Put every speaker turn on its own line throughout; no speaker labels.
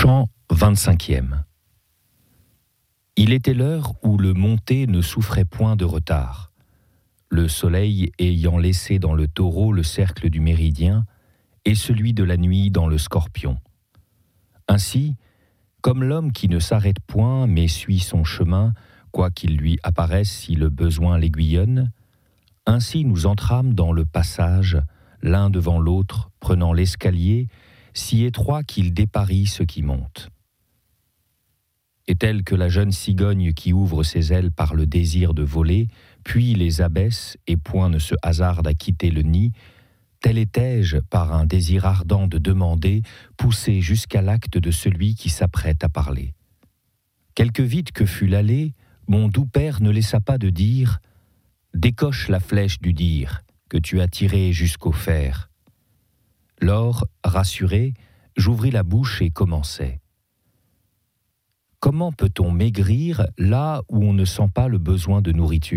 Chant 25e. Il était l'heure où le monté ne souffrait point de retard. Le soleil ayant laissé dans le taureau le cercle du méridien et celui de la nuit dans le scorpion. Ainsi, comme l'homme qui ne s'arrête point mais suit son chemin, quoi qu'il lui apparaisse si le besoin l'aiguillonne, ainsi nous entrâmes dans le passage, l'un devant l'autre, prenant l'escalier, si étroit qu'il déparit ce qui monte. Et tel que la jeune cigogne qui ouvre ses ailes par le désir de voler, puis les abaisse et point ne se hasarde à quitter le nid, tel étais-je par un désir ardent de demander, poussé jusqu'à l'acte de celui qui s'apprête à parler. Quelque vite que fût l'allée, mon doux père ne laissa pas de dire « Décoche la flèche du dire, que tu as tirée jusqu'au fer. » Lors, rassuré, j'ouvris la bouche et commençai. Comment peut-on maigrir là où on ne sent pas le besoin de nourriture ?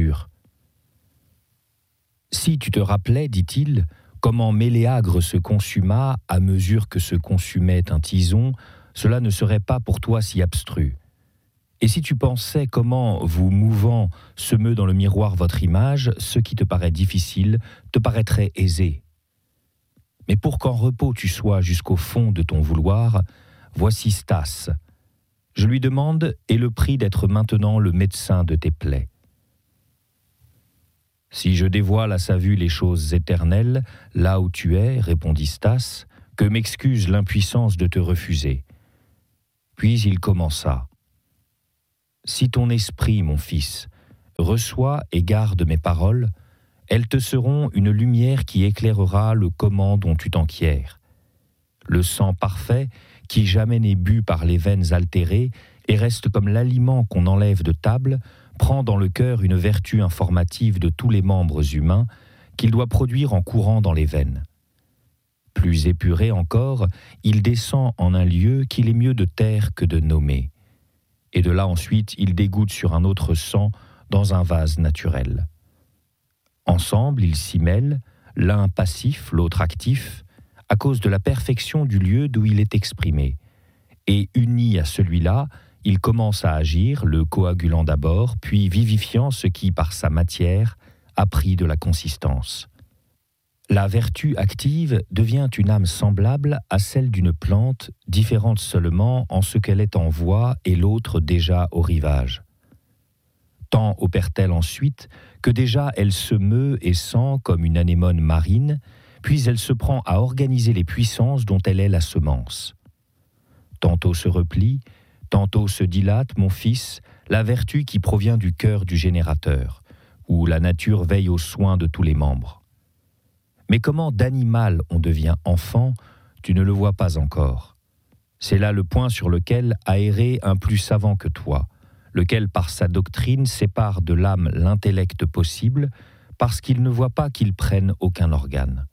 Si tu te rappelais, dit-il, comment Méléagre se consuma à mesure que se consumait un tison, cela ne serait pas pour toi si abstru. Et si tu pensais comment, vous mouvant, se meut dans le miroir votre image, ce qui te paraît difficile te paraîtrait aisé. Mais pour qu'en repos tu sois jusqu'au fond de ton vouloir, voici Stas. Je lui demande et le prie d'être maintenant le médecin de tes plaies. Si je dévoile à sa vue les choses éternelles, là où tu es, répondit Stas, que m'excuse l'impuissance de te refuser. Puis il commença. Si ton esprit, mon fils, reçoit et garde mes paroles, elles te seront une lumière qui éclairera le comment dont tu t'enquiers. Le sang parfait, qui jamais n'est bu par les veines altérées et reste comme l'aliment qu'on enlève de table, prend dans le cœur une vertu informative de tous les membres humains qu'il doit produire en courant dans les veines. Plus épuré encore, il descend en un lieu qu'il est mieux de taire que de nommer. Et de là ensuite, il dégoûte sur un autre sang dans un vase naturel. Ensemble, ils s'y mêlent, l'un passif, l'autre actif, à cause de la perfection du lieu d'où il est exprimé. Et unis à celui-là, il commence à agir, le coagulant d'abord, puis vivifiant ce qui, par sa matière, a pris de la consistance. La vertu active devient une âme semblable à celle d'une plante, différente seulement en ce qu'elle est en voie et l'autre déjà au rivage. Tant opère-t-elle ensuite que déjà elle se meut et sent comme une anémone marine, puis elle se prend à organiser les puissances dont elle est la semence. Tantôt se replie, tantôt se dilate, mon fils, la vertu qui provient du cœur du générateur, où la nature veille aux soins de tous les membres. Mais comment d'animal on devient enfant, tu ne le vois pas encore. C'est là le point sur lequel a erré un plus savant que toi, lequel par sa doctrine sépare de l'âme l'intellect possible, parce qu'il ne voit pas qu'il prenne aucun organe.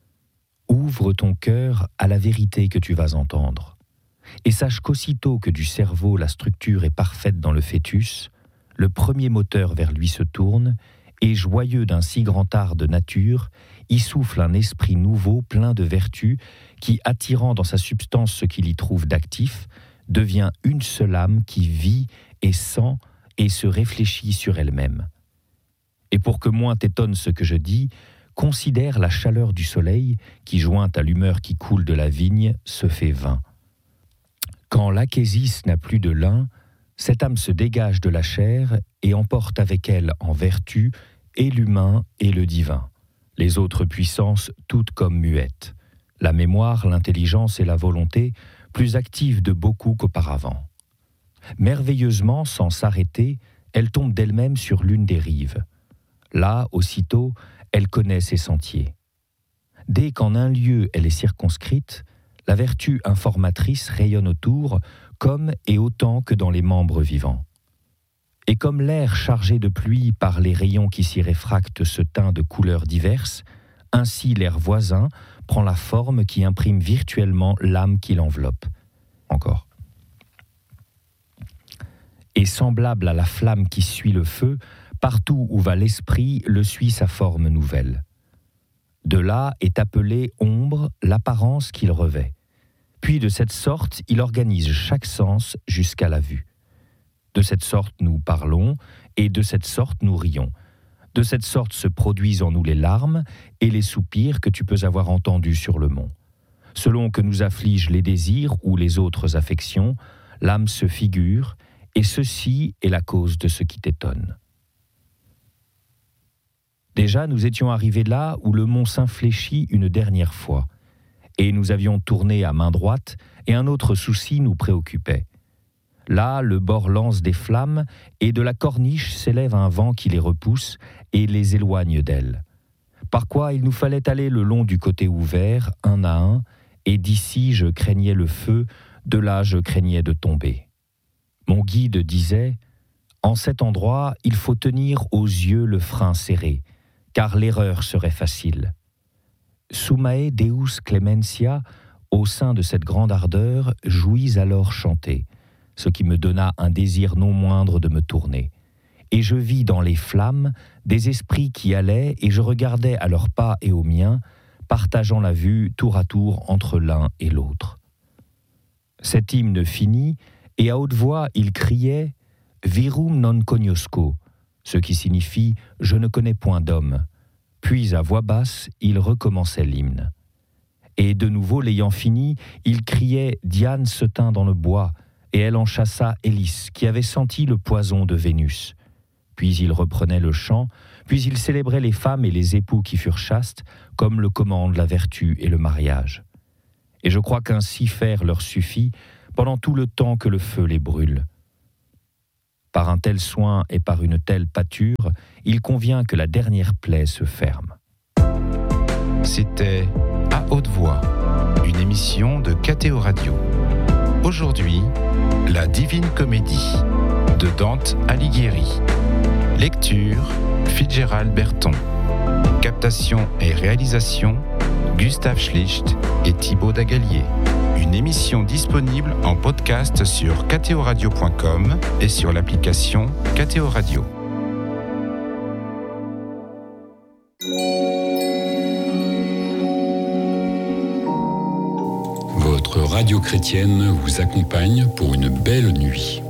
Ouvre ton cœur à la vérité que tu vas entendre, et sache qu'aussitôt que du cerveau la structure est parfaite dans le fœtus, le premier moteur vers lui se tourne, et joyeux d'un si grand art de nature, y souffle un esprit nouveau plein de vertus qui, attirant dans sa substance ce qu'il y trouve d'actif, devient une seule âme qui vit et sent et se réfléchit sur elle-même. Et pour que moins t'étonne ce que je dis, considère la chaleur du soleil qui, jointe à l'humeur qui coule de la vigne, se fait vin. Quand l'Achésis n'a plus de lin, cette âme se dégage de la chair et emporte avec elle en vertu et l'humain et le divin, les autres puissances toutes comme muettes, la mémoire, l'intelligence et la volonté plus actives de beaucoup qu'auparavant. Merveilleusement, sans s'arrêter, elle tombe d'elle-même sur l'une des rives. Là, aussitôt, elle connaît ses sentiers. Dès qu'en un lieu elle est circonscrite, la vertu informatrice rayonne autour, comme et autant que dans les membres vivants. Et comme l'air chargé de pluie par les rayons qui s'y réfractent se teint de couleurs diverses, ainsi l'air voisin prend la forme qui imprime virtuellement l'âme qui l'enveloppe. Encore. Et semblable à la flamme qui suit le feu, partout où va l'esprit, le suit sa forme nouvelle. De là est appelée ombre l'apparence qu'il revêt. Puis de cette sorte, il organise chaque sens jusqu'à la vue. De cette sorte, nous parlons, et de cette sorte, nous rions. De cette sorte se produisent en nous les larmes et les soupirs que tu peux avoir entendus sur le mont. Selon que nous affligent les désirs ou les autres affections, l'âme se figure, et ceci est la cause de ce qui t'étonne. Déjà, nous étions arrivés là où le mont s'infléchit une dernière fois, et nous avions tourné à main droite, et un autre souci nous préoccupait. Là, le bord lance des flammes, et de la corniche s'élève un vent qui les repousse et les éloigne d'elle. Par quoi il nous fallait aller le long du côté ouvert, un à un, et d'ici je craignais le feu, de là je craignais de tomber. Mon guide disait « En cet endroit, il faut tenir aux yeux le frein serré, car l'erreur serait facile. » Summae Deus Clementia, au sein de cette grande ardeur, jouis alors chanter, ce qui me donna un désir non moindre de me tourner. Et je vis dans les flammes des esprits qui allaient, et je regardais à leurs pas et aux miens, partageant la vue tour à tour entre l'un et l'autre. Cet hymne fini, et à haute voix il criait « Virum non cognosco », ce qui signifie « Je ne connais point d'homme ». Puis à voix basse, il recommençait l'hymne. Et de nouveau l'ayant fini, il criait « Diane se tint dans le bois », et elle en chassa Hélice, qui avait senti le poison de Vénus. Puis il reprenait le chant, puis il célébrait les femmes et les époux qui furent chastes, comme le commandent la vertu et le mariage. Et je crois qu'ainsi faire leur suffit, pendant tout le temps que le feu les brûle. Par un tel soin et par une telle pâture, il convient que la dernière plaie se ferme.
C'était À haute voix, une émission de KTO Radio. Aujourd'hui, La Divine Comédie de Dante Alighieri. Lecture, Fitzgerald Berton. Captation et réalisation, Gustave Schlicht et Thibaut Dagalier. Une émission disponible en podcast sur ktoradio.com et sur l'application KTO Radio.
Votre radio chrétienne vous accompagne pour une belle nuit.